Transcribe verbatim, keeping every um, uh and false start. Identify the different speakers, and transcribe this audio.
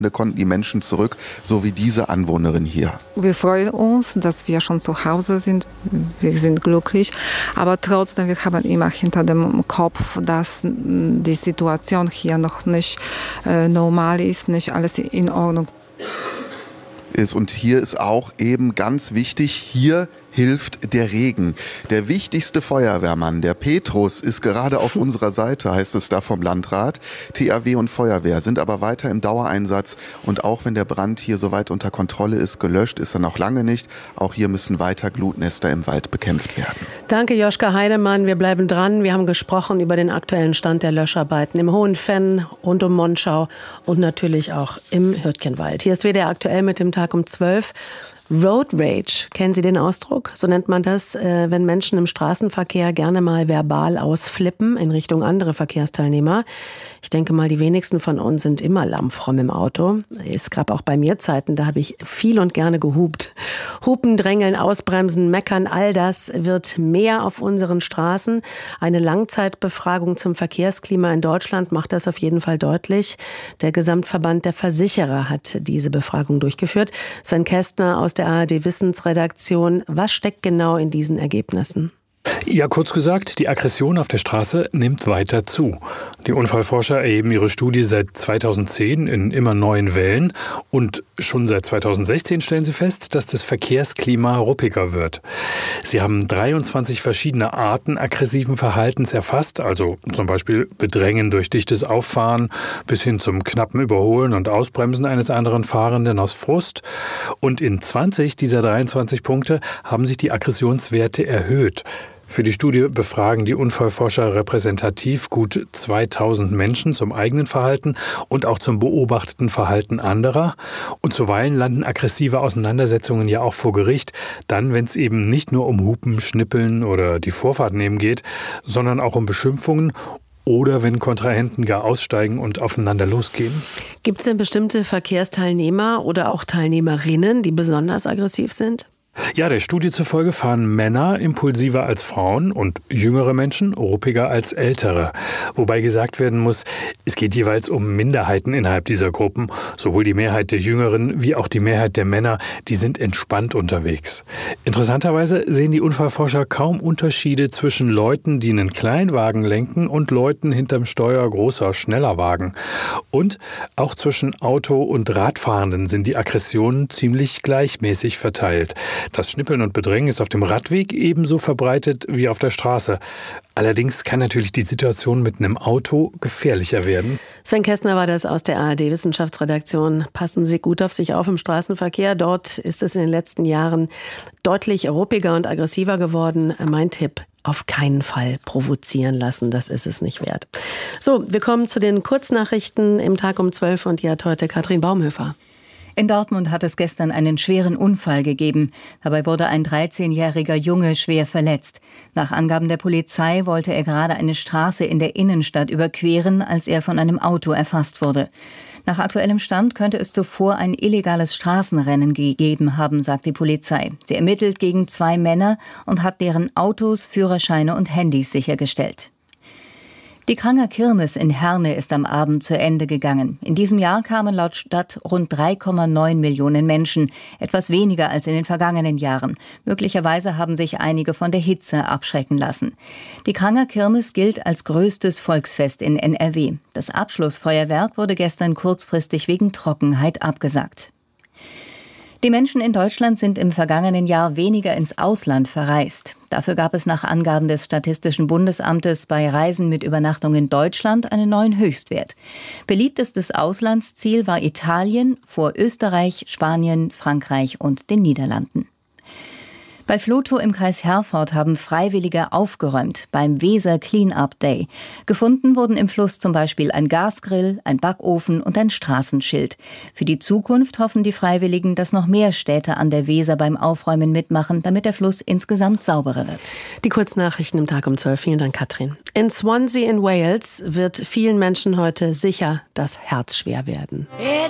Speaker 1: konnten die Menschen zurück, so wie diese Anwohnerin hier.
Speaker 2: Wir freuen uns, dass wir schon zu Hause sind. Wir sind glücklich, aber trotzdem, wir haben immer hinter dem Kopf, dass die Situation hier noch nicht äh, normal ist, nicht alles in Ordnung
Speaker 1: ist. Und hier ist auch eben ganz wichtig, hier hilft der Regen. Der wichtigste Feuerwehrmann, der Petrus, ist gerade auf unserer Seite, heißt es da vom Landrat. T H W und Feuerwehr sind aber weiter im Dauereinsatz. Und auch wenn der Brand hier soweit unter Kontrolle ist, gelöscht ist er noch lange nicht. Auch hier müssen weiter Glutnester im Wald bekämpft werden.
Speaker 3: Danke, Joschka Heidemann. Wir bleiben dran. Wir haben gesprochen über den aktuellen Stand der Löscharbeiten im Hohenfenn, rund um Monschau und natürlich auch im Hürtgenwald. Hier ist W D R aktuell mit dem Tag um zwölf. Road Rage, kennen Sie den Ausdruck? So nennt man das, äh, wenn Menschen im Straßenverkehr gerne mal verbal ausflippen in Richtung andere Verkehrsteilnehmer. Ich denke mal, die wenigsten von uns sind immer lammfromm im Auto. Es gab auch bei mir Zeiten, da habe ich viel und gerne gehupt. Hupen, drängeln, ausbremsen, meckern, all das wird mehr auf unseren Straßen. Eine Langzeitbefragung zum Verkehrsklima in Deutschland macht das auf jeden Fall deutlich. Der Gesamtverband der Versicherer hat diese Befragung durchgeführt. Sven Kästner aus der A R D-Wissensredaktion. Was steckt genau in diesen Ergebnissen?
Speaker 4: Ja, kurz gesagt, die Aggression auf der Straße nimmt weiter zu. Die Unfallforscher erheben ihre Studie seit zweitausendzehn in immer neuen Wellen und schon seit zweitausendsechzehn stellen sie fest, dass das Verkehrsklima ruppiger wird. Sie haben dreiundzwanzig verschiedene Arten aggressiven Verhaltens erfasst, also zum Beispiel Bedrängen durch dichtes Auffahren bis hin zum knappen Überholen und Ausbremsen eines anderen Fahrenden aus Frust. Und in zwanzig dieser dreiundzwanzig Punkte haben sich die Aggressionswerte erhöht. Für die Studie befragen die Unfallforscher repräsentativ gut zweitausend Menschen zum eigenen Verhalten und auch zum beobachteten Verhalten anderer. Und zuweilen landen aggressive Auseinandersetzungen ja auch vor Gericht, dann, wenn es eben nicht nur um Hupen, Schnippeln oder die Vorfahrt nehmen geht, sondern auch um Beschimpfungen oder wenn Kontrahenten gar aussteigen und aufeinander losgehen.
Speaker 3: Gibt es denn bestimmte Verkehrsteilnehmer oder auch Teilnehmerinnen, die besonders aggressiv sind?
Speaker 4: Ja, der Studie zufolge fahren Männer impulsiver als Frauen und jüngere Menschen ruppiger als ältere. Wobei gesagt werden muss, es geht jeweils um Minderheiten innerhalb dieser Gruppen. Sowohl die Mehrheit der Jüngeren wie auch die Mehrheit der Männer, die sind entspannt unterwegs. Interessanterweise sehen die Unfallforscher kaum Unterschiede zwischen Leuten, die einen Kleinwagen lenken und Leuten hinterm Steuer großer, schneller Wagen. Und auch zwischen Auto- und Radfahrenden sind die Aggressionen ziemlich gleichmäßig verteilt. Das Schnippeln und Bedrängen ist auf dem Radweg ebenso verbreitet wie auf der Straße. Allerdings kann natürlich die Situation mit einem Auto gefährlicher werden.
Speaker 3: Sven Kästner war das aus der A R D-Wissenschaftsredaktion. Passen Sie gut auf sich auf im Straßenverkehr. Dort ist es in den letzten Jahren deutlich ruppiger und aggressiver geworden. Mein Tipp: auf keinen Fall provozieren lassen, das ist es nicht wert. So, wir kommen zu den Kurznachrichten im Tag um zwölf und hier hat heute Katrin Baumhöfer.
Speaker 5: In Dortmund hat es gestern einen schweren Unfall gegeben. Dabei wurde ein dreizehnjähriger Junge schwer verletzt. Nach Angaben der Polizei wollte er gerade eine Straße in der Innenstadt überqueren, als er von einem Auto erfasst wurde. Nach aktuellem Stand könnte es zuvor ein illegales Straßenrennen gegeben haben, sagt die Polizei. Sie ermittelt gegen zwei Männer und hat deren Autos, Führerscheine und Handys sichergestellt. Die Kranger Kirmes in Herne ist am Abend zu Ende gegangen. In diesem Jahr kamen laut Stadt rund drei Komma neun Millionen Menschen, etwas weniger als in den vergangenen Jahren. Möglicherweise haben sich einige von der Hitze abschrecken lassen. Die Kranger Kirmes gilt als größtes Volksfest in N R W. Das Abschlussfeuerwerk wurde gestern kurzfristig wegen Trockenheit abgesagt. Die Menschen in Deutschland sind im vergangenen Jahr weniger ins Ausland verreist. Dafür gab es nach Angaben des Statistischen Bundesamtes bei Reisen mit Übernachtung in Deutschland einen neuen Höchstwert. Beliebtestes Auslandsziel war Italien vor Österreich, Spanien, Frankreich und den Niederlanden. Bei Vlotho im Kreis Herford haben Freiwillige aufgeräumt beim Weser Clean-Up Day. Gefunden wurden im Fluss zum Beispiel ein Gasgrill, ein Backofen und ein Straßenschild. Für die Zukunft hoffen die Freiwilligen, dass noch mehr Städte an der Weser beim Aufräumen mitmachen, damit der Fluss insgesamt sauberer wird.
Speaker 3: Die Kurznachrichten im Tag um zwölf. Vielen Dank, Katrin. In Swansea in Wales wird vielen Menschen heute sicher das Herz schwer werden.